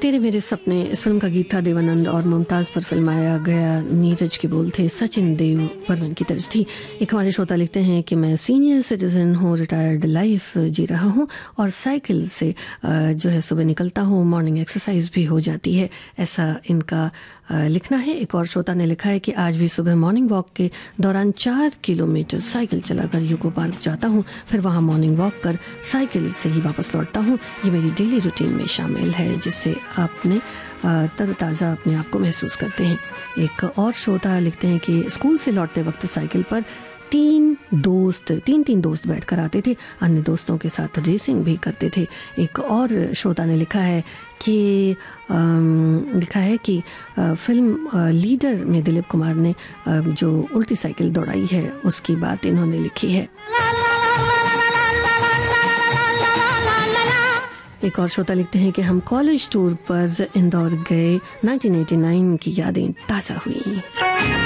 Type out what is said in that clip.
तेरे मेरे सपने, इस फिल्म का गीत था देवानंद और मुमताज़ पर फिल्माया गया नीरज के बोल थे सचिन देव बर्मन की तर्ज थी। एक हमारे श्रोता लिखते हैं कि मैं सीनियर सिटीजन हूँ, रिटायर्ड लाइफ जी रहा हूँ और साइकिल से जो है सुबह निकलता हूँ, मॉर्निंग एक्सरसाइज भी हो जाती है, ऐसा इनका लिखना है। एक और श्रोता ने लिखा है कि आज भी सुबह मॉर्निंग वॉक के दौरान 4 किलोमीटर साइकिल चलाकर यूको पार्क जाता हूँ, फिर वहाँ मॉर्निंग वॉक कर साइकिल से ही वापस लौटता हूँ। ये मेरी डेली रूटीन में शामिल है, जिससे आपने तरोताज़ा अपने आप को महसूस करते हैं। एक और श्रोता लिखते हैं कि स्कूल से लौटते वक्त साइकिल पर तीन दोस्त बैठकर आते थे, अन्य दोस्तों के साथ रेसिंग भी करते थे। एक और श्रोता ने लिखा है कि फिल्म लीडर में दिलीप कुमार ने जो उल्टी साइकिल दौड़ाई है उसकी बात इन्होंने लिखी है। एक और श्रोता लिखते हैं कि हम कॉलेज टूर पर इंदौर गए, 1989 की यादें ताज़ा हुई।